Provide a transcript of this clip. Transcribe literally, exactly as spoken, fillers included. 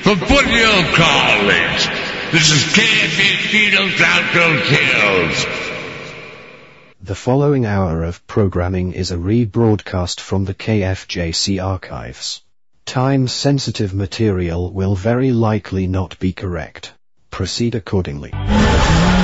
from Foothill College. This is K F A Beatles Outdoor Tales. The following hour of programming is a rebroadcast from the K F J C archives. Time-sensitive material will very likely not be correct. Proceed accordingly.